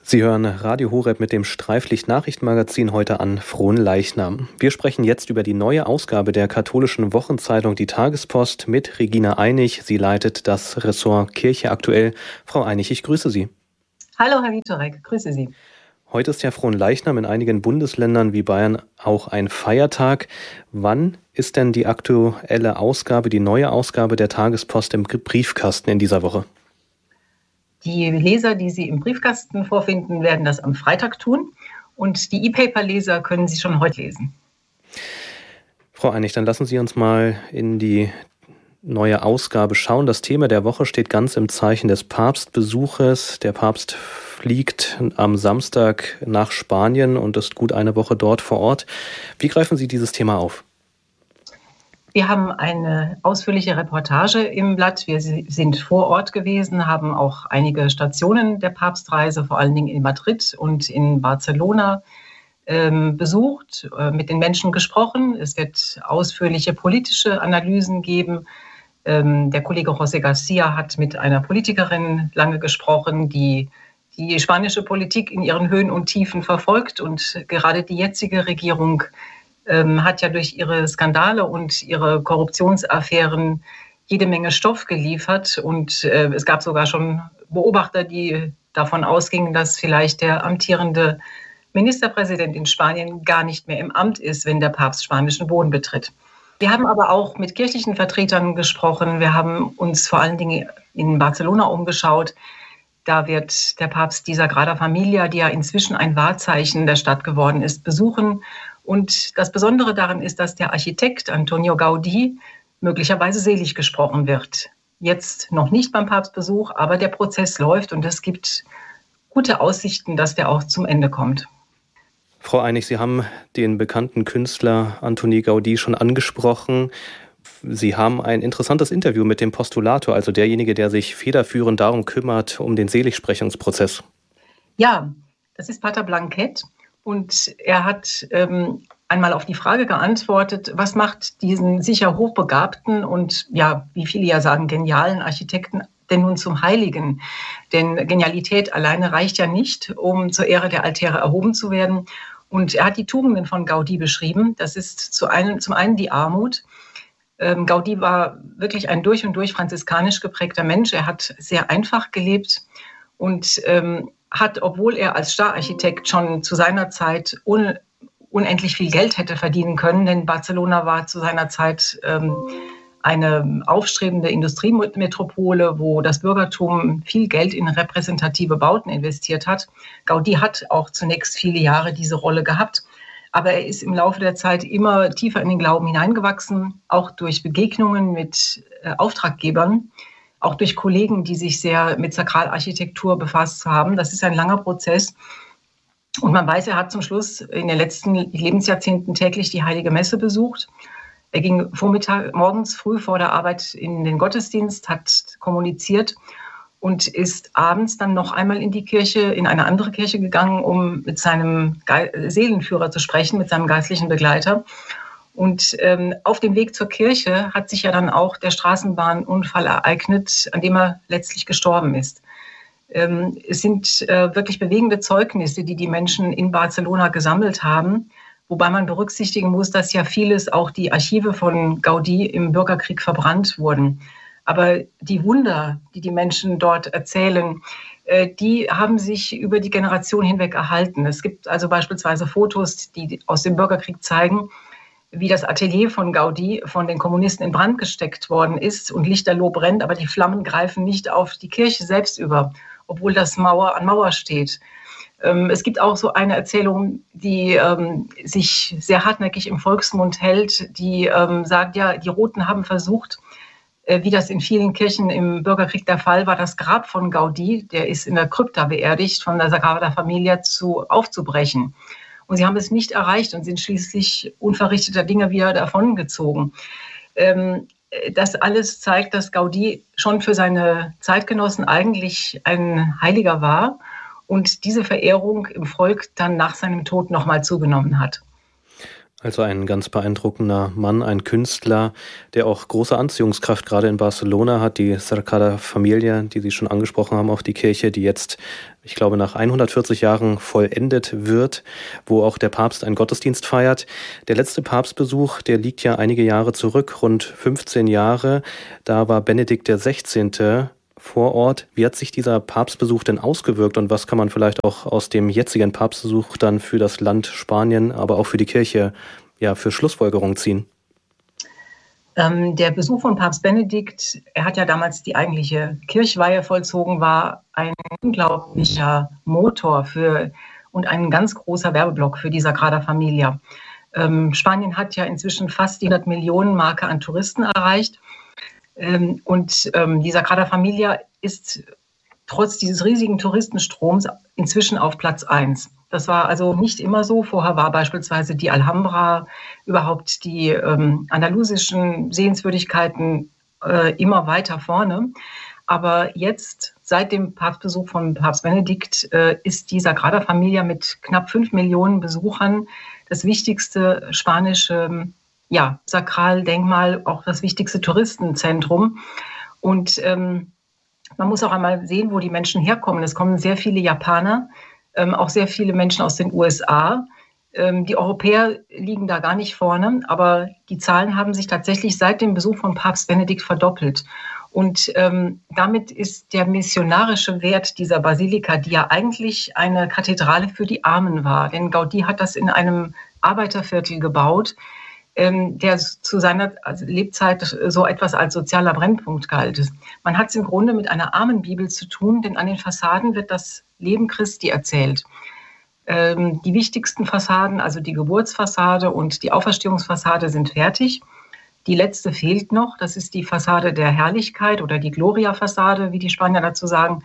Sie hören Radio Horeb mit dem Streiflicht-Nachrichtenmagazin heute an Fronleichnam. Wir sprechen jetzt über die neue Ausgabe der katholischen Wochenzeitung Die Tagespost mit Regina Einig. Sie leitet das Ressort Kirche aktuell. Frau Einig, ich grüße Sie. Hallo, Herr Witorek, grüße Sie. Heute ist ja Fronleichnam in einigen Bundesländern wie Bayern auch ein Feiertag. Wann ist denn die aktuelle Ausgabe, die neue Ausgabe der Tagespost im Briefkasten in dieser Woche? Die Leser, die Sie im Briefkasten vorfinden, werden das am Freitag tun. Und die E-Paper-Leser können Sie schon heute lesen. Frau Einig, dann lassen Sie uns mal in die neue Ausgabe schauen. Das Thema der Woche steht ganz im Zeichen des Papstbesuches. Der Papst fliegt am Samstag nach Spanien und ist gut eine Woche dort vor Ort. Wie greifen Sie dieses Thema auf? Wir haben eine ausführliche Reportage im Blatt. Wir sind vor Ort gewesen, haben auch einige Stationen der Papstreise, vor allen Dingen in Madrid und in Barcelona, besucht, mit den Menschen gesprochen. Es wird ausführliche politische Analysen geben. Der Kollege José García hat mit einer Politikerin lange gesprochen, die die spanische Politik in ihren Höhen und Tiefen verfolgt. Und gerade die jetzige Regierung hat ja durch ihre Skandale und ihre Korruptionsaffären jede Menge Stoff geliefert. Und es gab sogar schon Beobachter, die davon ausgingen, dass vielleicht der amtierende Ministerpräsident in Spanien gar nicht mehr im Amt ist, wenn der Papst spanischen Boden betritt. Wir haben aber auch mit kirchlichen Vertretern gesprochen. Wir haben uns vor allen Dingen in Barcelona umgeschaut. Da wird der Papst die Sagrada Familia, die ja inzwischen ein Wahrzeichen der Stadt geworden ist, besuchen. Und das Besondere daran ist, dass der Architekt Antonio Gaudí möglicherweise selig gesprochen wird. Jetzt noch nicht beim Papstbesuch, aber der Prozess läuft und es gibt gute Aussichten, dass der auch zum Ende kommt. Frau Einig, Sie haben den bekannten Künstler Antoni Gaudí schon angesprochen. Sie haben ein interessantes Interview mit dem Postulator, also derjenige, der sich federführend darum kümmert, um den Seligsprechungsprozess. Ja, das ist Pater Blanquet. Und er hat einmal auf die Frage geantwortet, was macht diesen sicher hochbegabten und, ja, wie viele ja sagen, genialen Architekten denn nun zum Heiligen? Denn Genialität alleine reicht ja nicht, um zur Ehre der Altäre erhoben zu werden. Und er hat die Tugenden von Gaudí beschrieben. Das ist zum einen die Armut. Gaudí war wirklich ein durch und durch franziskanisch geprägter Mensch. Er hat sehr einfach gelebt und hat, obwohl er als Stararchitekt schon zu seiner Zeit unendlich viel Geld hätte verdienen können, denn Barcelona war zu seiner Zeit eine aufstrebende Industriemetropole, wo das Bürgertum viel Geld in repräsentative Bauten investiert hat. Gaudí hat auch zunächst viele Jahre diese Rolle gehabt, aber er ist im Laufe der Zeit immer tiefer in den Glauben hineingewachsen, auch durch Begegnungen mit Auftraggebern, auch durch Kollegen, die sich sehr mit Sakralarchitektur befasst haben. Das ist ein langer Prozess. Und man weiß, er hat zum Schluss in den letzten Lebensjahrzehnten täglich die Heilige Messe besucht. Er ging morgens früh vor der Arbeit in den Gottesdienst, hat kommuniziert und ist abends dann noch einmal in die Kirche, in eine andere Kirche gegangen, um mit seinem Seelenführer zu sprechen, mit seinem geistlichen Begleiter. Und auf dem Weg zur Kirche hat sich ja dann auch der Straßenbahnunfall ereignet, an dem er letztlich gestorben ist. Es sind wirklich bewegende Zeugnisse, die die Menschen in Barcelona gesammelt haben, wobei man berücksichtigen muss, dass ja vieles, auch die Archive von Gaudí im Bürgerkrieg verbrannt wurden. Aber die Wunder, die die Menschen dort erzählen, die haben sich über die Generation hinweg erhalten. Es gibt also beispielsweise Fotos, die aus dem Bürgerkrieg zeigen, wie das Atelier von Gaudí von den Kommunisten in Brand gesteckt worden ist und lichterloh brennt, aber die Flammen greifen nicht auf die Kirche selbst über, obwohl das Mauer an Mauer steht. Es gibt auch so eine Erzählung, die sich sehr hartnäckig im Volksmund hält, die sagt, ja, die Roten haben versucht, wie das in vielen Kirchen im Bürgerkrieg der Fall war, das Grab von Gaudí, der ist in der Krypta beerdigt, von der Sagrada Familia aufzubrechen. Und sie haben es nicht erreicht und sind schließlich unverrichteter Dinge wieder davongezogen. Das alles zeigt, dass Gaudí schon für seine Zeitgenossen eigentlich ein Heiliger war und diese Verehrung im Volk dann nach seinem Tod nochmal zugenommen hat. Also ein ganz beeindruckender Mann, ein Künstler, der auch große Anziehungskraft gerade in Barcelona hat. Die Sagrada Familia, die Sie schon angesprochen haben, auch die Kirche, die jetzt, ich glaube, nach 140 Jahren vollendet wird, wo auch der Papst einen Gottesdienst feiert. Der letzte Papstbesuch, der liegt ja einige Jahre zurück, rund 15 Jahre. Da war Benedikt XVI. Vor Ort. Wie hat sich dieser Papstbesuch denn ausgewirkt und was kann man vielleicht auch aus dem jetzigen Papstbesuch dann für das Land Spanien, aber auch für die Kirche, ja, für Schlussfolgerungen ziehen? Der Besuch von Papst Benedikt, er hat ja damals die eigentliche Kirchweihe vollzogen, war ein unglaublicher Motor und ein ganz großer Werbeblock für die Sagrada Familia. Spanien hat ja inzwischen fast die 100 Millionen Marke an Touristen erreicht. Die Sagrada Familia ist trotz dieses riesigen Touristenstroms inzwischen auf Platz 1. Das war also nicht immer so. Vorher war beispielsweise die Alhambra, überhaupt die andalusischen Sehenswürdigkeiten immer weiter vorne. Aber jetzt, seit dem Papstbesuch von Papst Benedikt, ist die Sagrada Familia mit knapp 5 Millionen Besuchern das wichtigste spanische Sakraldenkmal, auch das wichtigste Touristenzentrum. Und man muss auch einmal sehen, wo die Menschen herkommen. Es kommen sehr viele Japaner, auch sehr viele Menschen aus den USA. Die Europäer liegen da gar nicht vorne, aber die Zahlen haben sich tatsächlich seit dem Besuch von Papst Benedikt verdoppelt. Und damit ist der missionarische Wert dieser Basilika, die ja eigentlich eine Kathedrale für die Armen war, denn Gaudí hat das in einem Arbeiterviertel gebaut, der zu seiner Lebzeit so etwas als sozialer Brennpunkt galt. Man hat es im Grunde mit einer Armenbibel zu tun, denn an den Fassaden wird das Leben Christi erzählt. Die wichtigsten Fassaden, also die Geburtsfassade und die Auferstehungsfassade, sind fertig. Die letzte fehlt noch, das ist die Fassade der Herrlichkeit oder die Gloria-Fassade, wie die Spanier dazu sagen.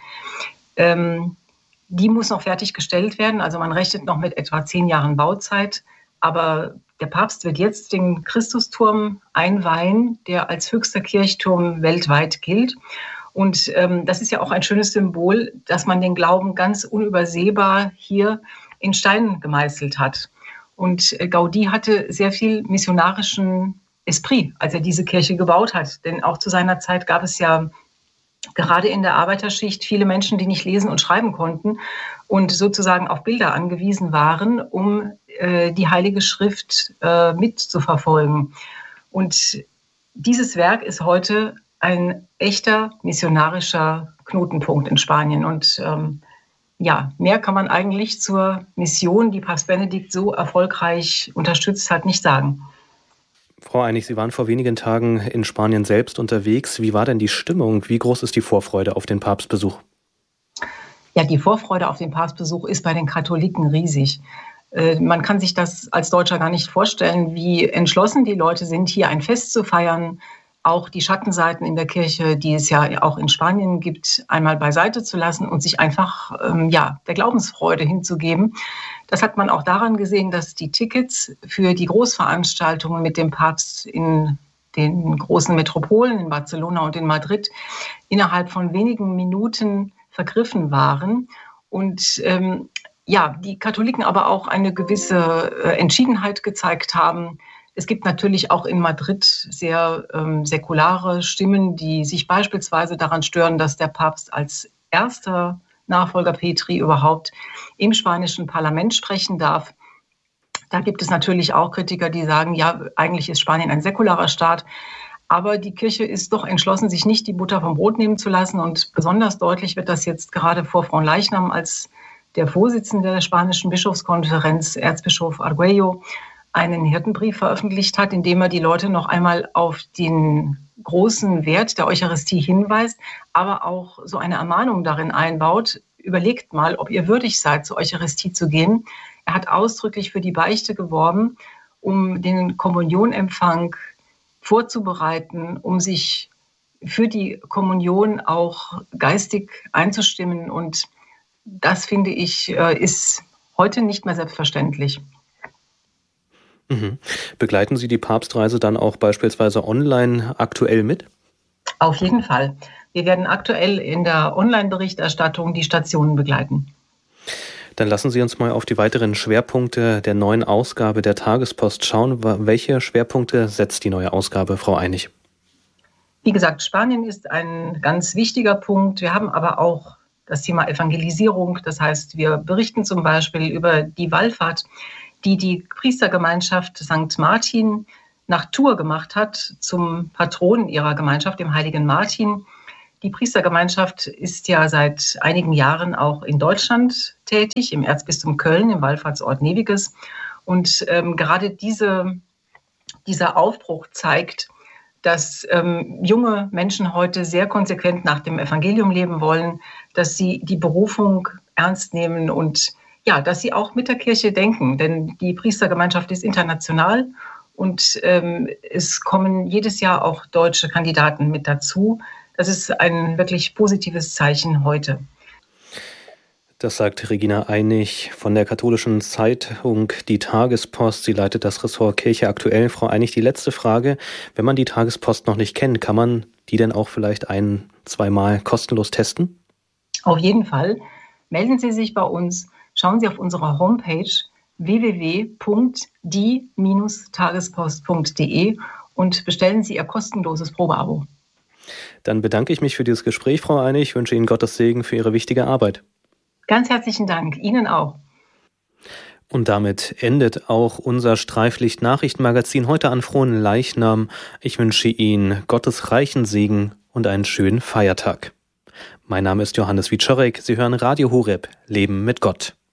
Die muss noch fertiggestellt werden, also man rechnet noch mit etwa 10 Jahren Bauzeit, aber der Papst wird jetzt den Christusturm einweihen, der als höchster Kirchturm weltweit gilt. Und das ist ja auch ein schönes Symbol, dass man den Glauben ganz unübersehbar hier in Stein gemeißelt hat. Und Gaudí hatte sehr viel missionarischen Esprit, als er diese Kirche gebaut hat. Denn auch zu seiner Zeit gab es ja gerade in der Arbeiterschicht viele Menschen, die nicht lesen und schreiben konnten und sozusagen auf Bilder angewiesen waren, um die Heilige Schrift mitzuverfolgen. Und dieses Werk ist heute ein echter missionarischer Knotenpunkt in Spanien. Und mehr kann man eigentlich zur Mission, die Papst Benedikt so erfolgreich unterstützt hat, nicht sagen. Frau Einig, Sie waren vor wenigen Tagen in Spanien selbst unterwegs. Wie war denn die Stimmung? Wie groß ist die Vorfreude auf den Papstbesuch? Ja, die Vorfreude auf den Papstbesuch ist bei den Katholiken riesig. Man kann sich das als Deutscher gar nicht vorstellen, wie entschlossen die Leute sind, hier ein Fest zu feiern, auch die Schattenseiten in der Kirche, die es ja auch in Spanien gibt, einmal beiseite zu lassen und sich einfach der Glaubensfreude hinzugeben. Das hat man auch daran gesehen, dass die Tickets für die Großveranstaltungen mit dem Papst in den großen Metropolen, in Barcelona und in Madrid, innerhalb von wenigen Minuten vergriffen waren. Und die Katholiken aber auch eine gewisse Entschiedenheit gezeigt haben. Es gibt natürlich auch in Madrid sehr säkulare Stimmen, die sich beispielsweise daran stören, dass der Papst als erster Nachfolger Petri überhaupt im spanischen Parlament sprechen darf. Da gibt es natürlich auch Kritiker, die sagen, ja, eigentlich ist Spanien ein säkularer Staat. Aber die Kirche ist doch entschlossen, sich nicht die Butter vom Brot nehmen zu lassen. Und besonders deutlich wird das jetzt gerade vor Fronleichnam, als der Vorsitzende der spanischen Bischofskonferenz, Erzbischof Argüello, einen Hirtenbrief veröffentlicht hat, in dem er die Leute noch einmal auf den großen Wert der Eucharistie hinweist, aber auch so eine Ermahnung darin einbaut: Überlegt mal, ob ihr würdig seid, zur Eucharistie zu gehen. Er hat ausdrücklich für die Beichte geworben, um den Kommunionempfang vorzubereiten, um sich für die Kommunion auch geistig einzustimmen. Und das, finde ich, ist heute nicht mehr selbstverständlich. Mhm. Begleiten Sie die Papstreise dann auch beispielsweise online aktuell mit? Auf jeden Fall. Wir werden aktuell in der Online-Berichterstattung die Stationen begleiten. Dann lassen Sie uns mal auf die weiteren Schwerpunkte der neuen Ausgabe der Tagespost schauen. Welche Schwerpunkte setzt die neue Ausgabe, Frau Einig? Wie gesagt, Spanien ist ein ganz wichtiger Punkt. Wir haben aber auch das Thema Evangelisierung. Das heißt, wir berichten zum Beispiel über die Wallfahrt, die die Priestergemeinschaft St. Martin nach Tours gemacht hat, zum Patron ihrer Gemeinschaft, dem heiligen Martin. Die Priestergemeinschaft ist ja seit einigen Jahren auch in Deutschland tätig, im Erzbistum Köln, im Wallfahrtsort Neviges. Und gerade dieser Aufbruch zeigt, dass junge Menschen heute sehr konsequent nach dem Evangelium leben wollen, dass sie die Berufung ernst nehmen und ja, dass sie auch mit der Kirche denken. Denn die Priestergemeinschaft ist international und es kommen jedes Jahr auch deutsche Kandidaten mit dazu. Das ist ein wirklich positives Zeichen heute. Das sagt Regina Einig von der katholischen Zeitung Die Tagespost. Sie leitet das Ressort Kirche aktuell. Frau Einig, die letzte Frage. Wenn man die Tagespost noch nicht kennt, kann man die denn auch vielleicht 1-2 Mal kostenlos testen? Auf jeden Fall. Melden Sie sich bei uns. Schauen Sie auf unserer Homepage www.die-tagespost.de und bestellen Sie Ihr kostenloses Probeabo. Dann bedanke ich mich für dieses Gespräch, Frau Einig. Ich wünsche Ihnen Gottes Segen für Ihre wichtige Arbeit. Ganz herzlichen Dank. Ihnen auch. Und damit endet auch unser Streiflicht-Nachrichtenmagazin heute an Frohen Leichnam. Ich wünsche Ihnen Gottes reichen Segen und einen schönen Feiertag. Mein Name ist Johannes Wiczorek. Sie hören Radio Horeb, Leben mit Gott.